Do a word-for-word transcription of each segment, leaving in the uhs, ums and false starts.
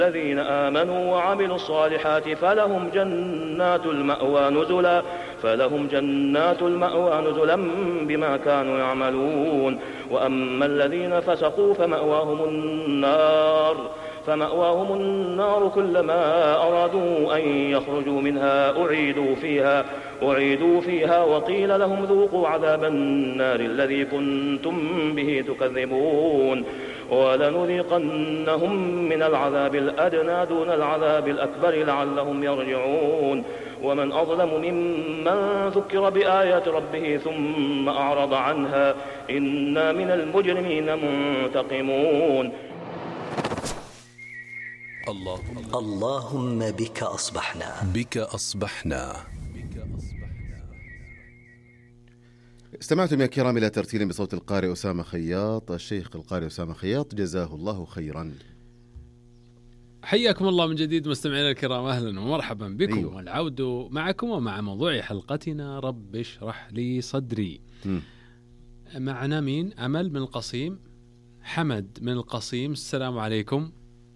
الذين آمنوا وعملوا الصالحات فلهم جنات المأوى نزلا فلهم جنات المأوى نزلا بما كانوا يعملون. وأما الذين فسقوا فمأواهم النار فمأواهم النار كلما أرادوا أن يخرجوا منها أعيدوا فيها أعيدوا فيها وقيل لهم ذوقوا عذاب النار الذي كنتم به تكذبون. ولنذيقنهم من العذاب الأدنى دون العذاب الأكبر لعلهم يرجعون. ومن أظلم ممن ذكر بآيات ربه ثم أعرض عنها إنا من المجرمين منتقمون. اللهم اللهم بك أصبحنا بك أصبحنا. استمعتم يا كرام إلى ترتيل بصوت القارئ أسامة خياط. الشيخ القارئ أسامة خياط جزاه الله خيرا. حياكم الله من جديد مستمعينا الكرام، أهلا ومرحبا بكم. أيوة. والعود معكم ومع موضوع حلقتنا رب اشرح لي صدري. م. معنا مين؟ أمل من القصيم، حمد من القصيم. السلام عليكم.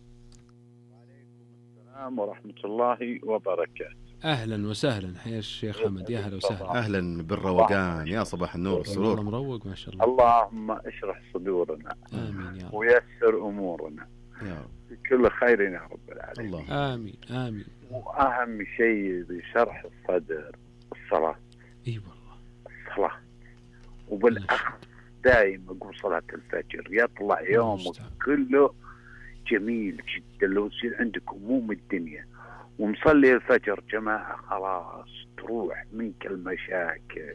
السلام ورحمة الله وبركاته. أهلا وسهلا، حيا الشيخ حمد، يا أهلا وسهلا. أهلا بالروقان، يا صباح النور والسرور. مروق ما شاء الله. اللهم اشرح صدورنا آمين يا رب، ويسر أمورنا يا رب، بكل خير يا رب العالمين. الله. آمين آمين. وأهم شيء بشرح الصدر الصلاة. إي والله الصلاة، وبالأخص دائما قبل صلاة الفجر يطلع يومك كله جميل جدا. لو يصير عندك هموم الدنيا ومصلي الفجر جماعة خلاص تروح منك المشاكل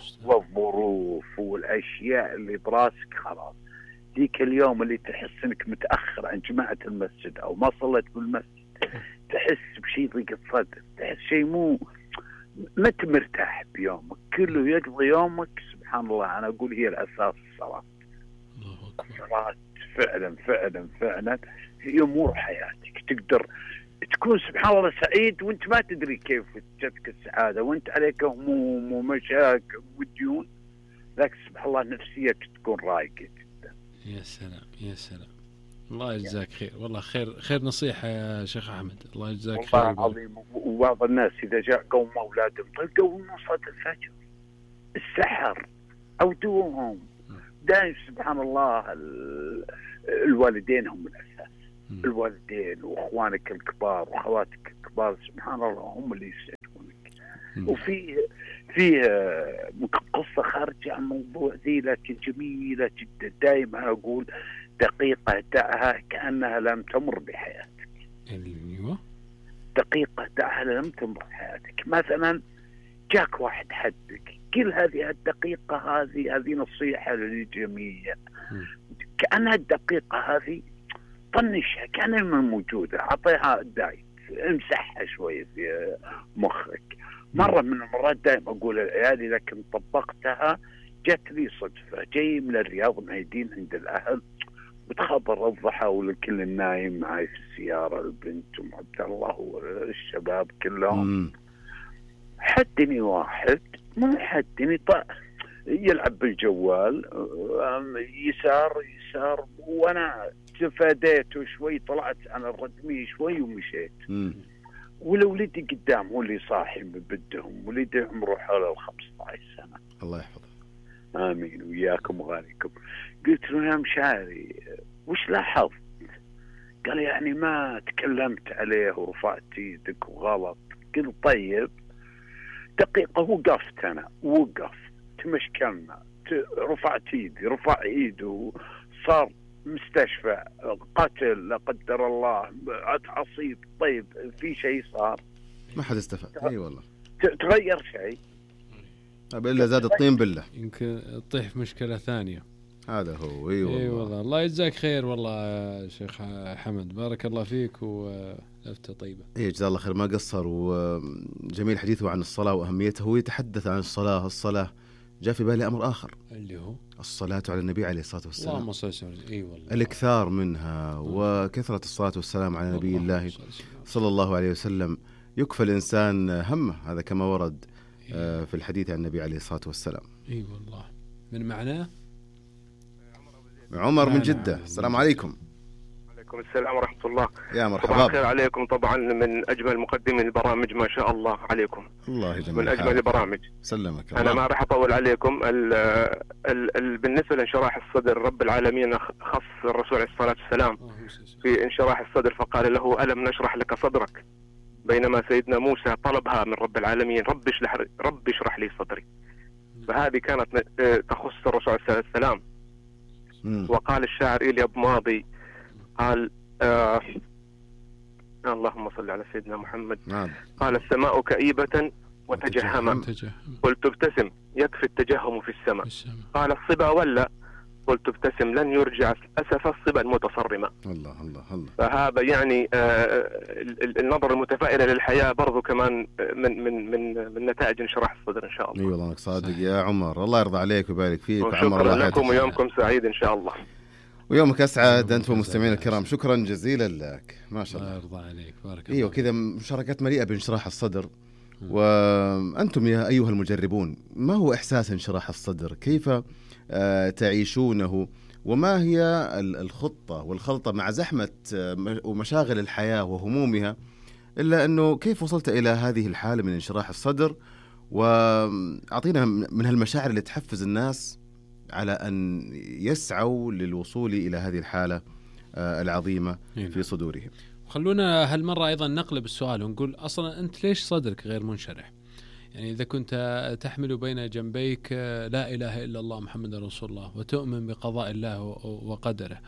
والظروف والأشياء اللي براسك. خلاص ذيك اليوم اللي تحس انك متأخر عن جماعة المسجد أو ما صليت بالمسجد تحس بشيء ضيق الصدر، تحس شيء مو ما مرتاح بيومك كله. يقضي يومك سبحان الله، أنا أقول هي الأساس الصلاة. الصلاة فعلا فعلا فعلا هي أمور حياتك. تقدر تكون سبحان الله سعيد وانت ما تدري كيف جتك السعادة، وانت عليك هموم ومشاكل وديون، لكن سبحان الله نفسيتك تكون رايقة جدا. يا سلام يا سلام، الله يجزاك خير. والله خير خير نصيحة يا شيخ أحمد، الله يجزاك خير. والله عظيم. وبعض الناس إذا جاء قوم أولادهم طلقوا من صلاة الفجر السحر أو دوهم، دائما سبحان الله الوالدين هم الأساس. م. الوالدين وأخوانك الكبار وأخواتك الكبار سبحان الله هم اللي يسعدونك. وفي في قصة خارجة عن موضوع ذي لكن جميلة جدا. دائما أقول دقيقة دعها كأنها لم تمر بحياتك. أيوة. دقيقة دعها لم تمر بحياتك. مثلا جاك واحد حدك، كل هذه الدقيقة هذه هذه نصيحة للجميع. كأنها الدقيقة هذه طنشها كأنها من موجودة، أعطيها دايت، امسحها شوية في مخك. مرة من المرات دائما أقول لعيالي لكن طبقتها، جت لي صدفة جاي من الرياض معيدين عند الأهل بتخبر الضحى والكل النايم معي في السيارة، البنت وعبد الله والشباب كلهم. حدني واحد مو حدني طا يلعب بالجوال يسار يسار، وانا تفاديته شوي، طلعت انا الردمي شوي ومشيت. ولولدي قدام هو اللي صاحي بدهم، ولدي عمره حول الخمسة عشر سنة. الله يحفظه. امين وياكم وغاليكم. قلت له يا مشاري وش لاحظت؟ قال يعني ما تكلمت عليه ورفعت يدك وغلط. قلت طيب دقيقة وقفت أنا، وقف تمشكلنا، رفعت ايدي، رفع ايده، صار مستشفى، قتل لا قدر الله، عصيب. طيب في شيء صار؟ ما حد استفاد. اي والله تغير شيء؟ إلا زاد الطين بالله، يمكن تطيح في مشكلة ثانية. هذا هو. اي والله. اي والله. الله يجزاك خير والله يا شيخ حمد، بارك الله فيك ولفتة طيبة. اي جزاه الله خير، ما قصر. وجميل حديثه عن الصلاة وأهميتها. هو يتحدث عن الصلاة الصلاة جاء في بالي أمر آخر اللي هو الصلاة على النبي عليه الصلاة والسلام. اللهم صل وسلم. اي والله الإكثار منها وكثرة الصلاة والسلام على نبي الله صلى الله عليه وسلم يكفى الإنسان همه. هذا كما ورد في الحديث عن النبي عليه الصلاة والسلام. اي والله من معناه. عمر من جدة. السلام عليكم. عليكم وعليكم السلام ورحمة الله. يا مرحبا. صباح الخير عليكم، طبعا من أجمل مقدمين البرامج ما شاء الله عليكم. الله يجمل من أجمل البرامج. سلمك. أنا ما راح أطول عليكم. ال ال ال بالنسبة لانشراح الصدر، رب العالمين خص الرسول عليه الصلاة والسلام في انشراح الصدر فقال له ألم نشرح لك صدرك، بينما سيدنا موسى طلبها من رب العالمين رب اشرح رب اشرح لي صدري. فهذه كانت تخص الرسول عليه الصلاة والسلام. وقال الشاعر إيليا بماضي قال آه اللهم صل على سيدنا محمد. نعم. قال السماء كئيبة وتجهمت، قلت ابتسم يكفي التجهم في السماء. قال الصبا ولا، قلت ابتسم لن يرجع أسف الصبا المتصرمة. الله الله الله. فهذا يعني آه النظر المتفائلة للحياة برضو كمان من من من من نتائج انشراح الصدر إن شاء الله. اي أيوة والله انك صادق يا عمر، الله يرضى عليك ويبارك فيك وعمر الله لكم ويومكم سعيد إن شاء الله. ويومك أسعد أنت والمستمعين الكرام. شكرا جزيلا لك، ما شاء الله. الله يرضى عليك، بارك الله. ايوه كذا مشاركات مليئة بانشراح الصدر. وأنتم يا أيها المجربون، ما هو إحساس انشراح الصدر؟ كيف تعيشونه؟ وما هي الخطة والخلطة مع زحمة ومشاغل الحياة وهمومها، إلا أنه كيف وصلت إلى هذه الحالة من انشراح الصدر؟ وأعطينا من هالمشاعر اللي تحفز الناس على أن يسعوا للوصول إلى هذه الحالة العظيمة في صدورهم. خلونا هالمرة أيضا نقلب السؤال ونقول أصلا أنت ليش صدرك غير منشرح؟ يعني إذا كنت تحمل بين جنبيك لا إله إلا الله محمد رسول الله، وتؤمن بقضاء الله وقدره،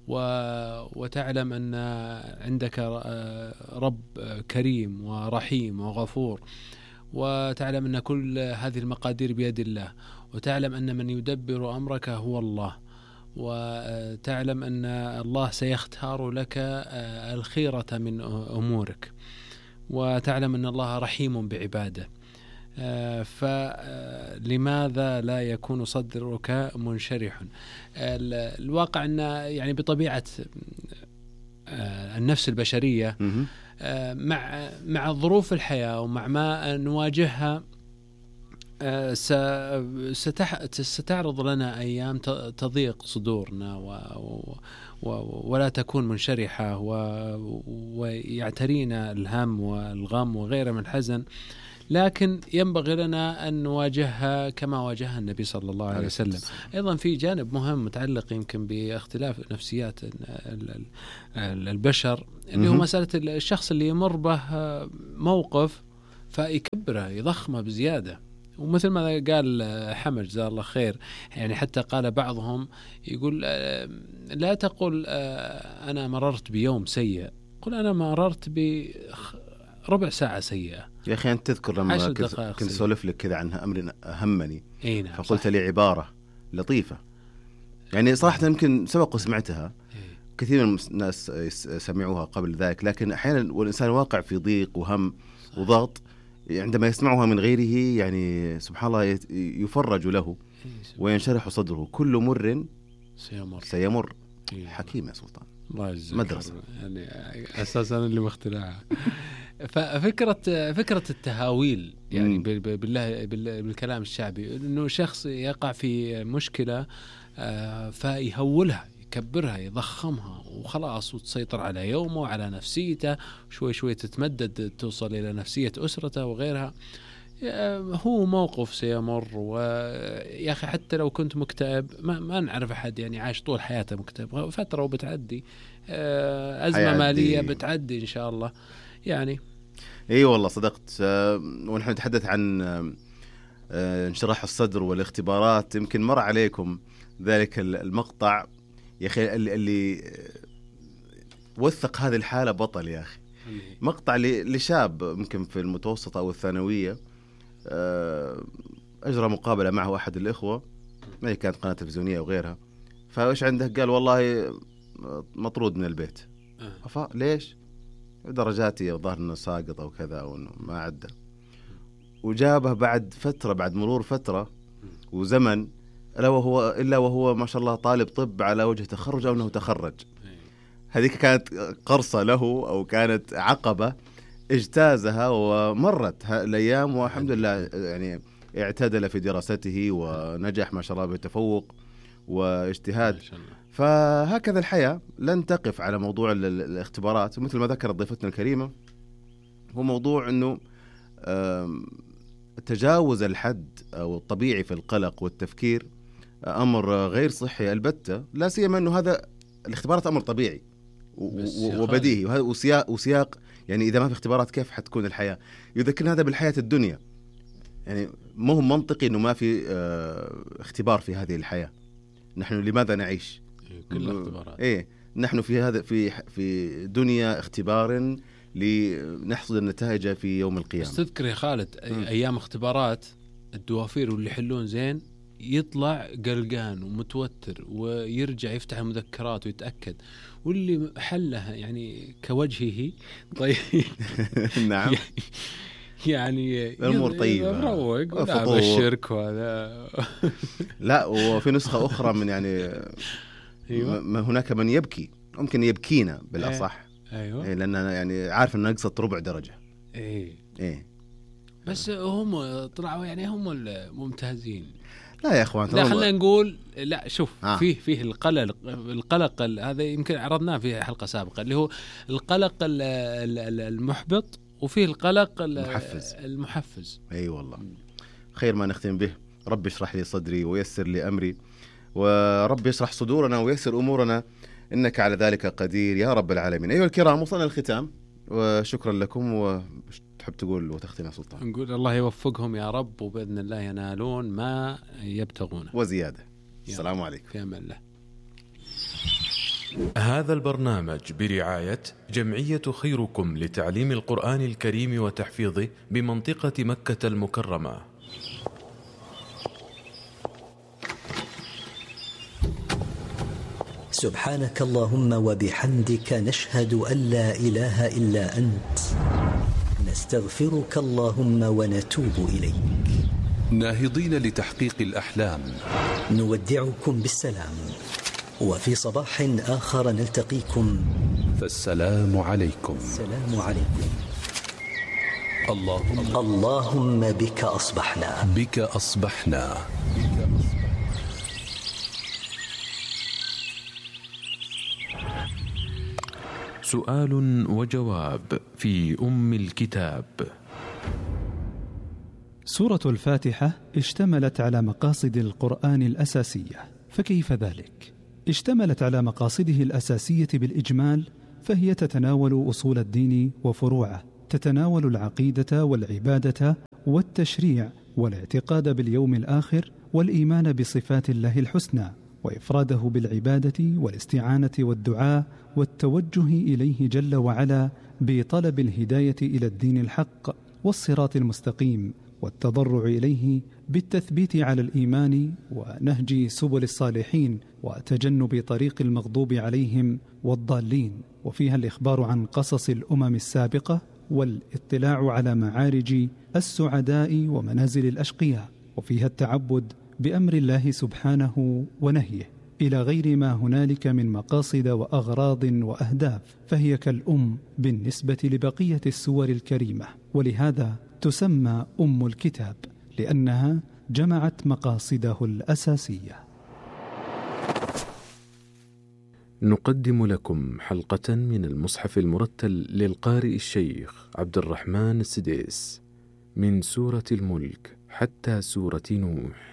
وتعلم أن عندك رب كريم ورحيم وغفور، وتعلم أن كل هذه المقادير بيد الله، وتعلم أن من يدبر أمرك هو الله، وتعلم أن الله سيختار لك الخيرة من أمورك، وتعلم أن الله رحيم بعباده، فلماذا لا يكون صدرك منشرح؟ الواقع أن يعني بطبيعة النفس البشرية مع مع ظروف الحياة ومع ما نواجهها ستعرض لنا أيام تضيق صدورنا ولا تكون منشرحة، ويعترينا الهم والغم وغيره من الحزن، لكن ينبغي لنا أن نواجهها كما واجهها النبي صلى الله عليه وسلم. أيضا في جانب مهم متعلق يمكن باختلاف نفسيات البشر، اللي هو مسألة الشخص اللي يمر به موقف فيكبره يضخمه بزيادة، ومثل ما قال حمد جزاه الله خير، يعني حتى قال بعضهم يقول لا تقل أنا مررت بيوم سيء، قل أنا مررت بربع ساعة سيئة. يا أخي أنت تذكر لما كنت سولف لك كذا عن أمر أهمني، فقلت لي عبارة لطيفة، يعني صراحة يمكن سبق وسمعتها، كثير من الناس سمعوها قبل ذلك، لكن أحيانا والإنسان واقع في ضيق وهم وضغط، عندما يسمعها من غيره يعني سبحان الله يفرج له وينشرح صدره. كل مر سيمر, سيمر. حكيم يا سلطان، مدرسة يعني أساسا اللي مخترعها. ففكرة فكرة التهاويل يعني بالله بالكلام الشعبي، إنه شخص يقع في مشكلة فيهولها يكبرها يضخمها وخلاص، وتسيطر على يومه وعلى نفسيته، شوي شوي تتمدد توصل إلى نفسية أسرته وغيرها. هو موقف سيمر، ويا أخي حتى لو كنت مكتئب ما, ما نعرف أحد يعني عاش طول حياته مكتئب، فترة وبتعدي، أزمة مالية بتعدي إن شاء الله يعني. اي والله صدقت. ونحن نتحدث عن انشراح الصدر والاختبارات، يمكن مر عليكم ذلك المقطع يا أخي اللي, اللي وثق هذه الحالة بطل يا أخي. مقطع لشاب يمكن في المتوسطة أو الثانوية، أجرى مقابلة معه أحد الإخوة، ما هي كانت قناة تلفزيونية وغيرها، فإيش عنده؟ قال والله مطرود من البيت. أفا ليش؟ درجاتي وظهر أنه ساقط أو كذا أو أنه ما عدى. وجابه بعد فترة، بعد مرور فترة وزمن، إلا وهو إلا وهو ما شاء الله طالب طب على وجه تخرج أو أنه تخرج. هذيك كانت قرصة له أو كانت عقبة اجتازها ومرت الأيام، والحمد لله يعني اعتدل في دراسته ونجح ما شاء الله بتفوق واجتهاد. فهكذا الحياة لن تقف على موضوع الاختبارات. مثل ما ذكرت ضيفتنا الكريمة، هو موضوع أنه تجاوز الحد أو الطبيعي في القلق والتفكير أمر غير صحي البتة، لا سيما أنه هذا الاختبارات أمر طبيعي وبديهي وسياق, وسياق يعني إذا ما في اختبارات كيف حتكون الحياة؟ يذكرنا هذا بالحياة الدنيا، يعني مو منطقي أنه ما في اختبار في هذه الحياة. نحن لماذا نعيش؟ كل اختبارات. إيه، نحن في هذا في في دنيا اختبار لنحصد النتائج في يوم القيامة. بس تذكر يا خالد أيام اختبارات الدوافير واللي يحلون زين يطلع قلقان ومتوتر ويرجع يفتح المذكرات ويتأكد، واللي حلها يعني كوجهه طيب نعم يعني الأمور طيبة مروق ولا الشرك وهذا لا. وفي نسخة أخرى من يعني أيوة. ما هناك من يبكي، ممكن يبكينا بالأصح. أيوة. إيه، لأن يعني عارف أن نقصت ربع درجة. إيه. إيه. بس هم طلعوا يعني هم الممتازين. لا يا اخوان، لا خلينا نقول لا شوف آه. فيه فيه القلق القلق هذا يمكن عرضناه في حلقة سابقة، اللي هو القلق المحبط، وفيه القلق المحفز المحفز اي أيوة والله. خير ما نختم به. رب اشرح لي صدري ويسر لي امري، ورب يشرح صدورنا ويسر امورنا، انك على ذلك قدير يا رب العالمين. ايها الكرام، وصلنا الختام وشكرا لكم. وتحب تقول وتختم يا سلطان؟ نقول الله يوفقهم يا رب، وباذن الله ينالون ما يبتغونه وزياده. السلام عليكم. في امان الله. هذا البرنامج برعاية جمعية خيركم لتعليم القرآن الكريم وتحفيظه بمنطقة مكة المكرمة. سبحانك اللهم وبحمدك، نشهد أن لا إله إلا أنت، نستغفرك اللهم ونتوب إليك. ناهضين لتحقيق الأحلام، نودعكم بالسلام، وفي صباح آخر نلتقيكم، فالسلام عليكم. السلام عليكم. اللهم اللهم بك أصبحنا بك أصبحنا سؤال وجواب في أم الكتاب. سورة الفاتحة اشتملت على مقاصد القرآن الأساسية، فكيف ذلك؟ اشتملت على مقاصده الأساسية بالإجمال، فهي تتناول أصول الدين وفروعه، تتناول العقيدة والعبادة والتشريع والاعتقاد باليوم الآخر والإيمان بصفات الله الحسنى، وإفراده بالعبادة والاستعانة والدعاء والتوجه إليه جل وعلا بطلب الهداية إلى الدين الحق والصراط المستقيم، والتضرع إليه بالتثبيت على الإيمان ونهج سبل الصالحين وتجنب طريق المغضوب عليهم والضالين. وفيها الإخبار عن قصص الأمم السابقة والاطلاع على معارج السعداء ومنازل الأشقياء، وفيها التعبد بأمر الله سبحانه ونهيه، إلى غير ما هنالك من مقاصد وأغراض وأهداف، فهي كالأم بالنسبة لبقية السور الكريمة، ولهذا تسمى أم الكتاب، لأنها جمعت مقاصده الأساسية. نقدم لكم حلقة من المصحف المرتل للقارئ الشيخ عبد الرحمن السديس، من سورة الملك حتى سورة نوح.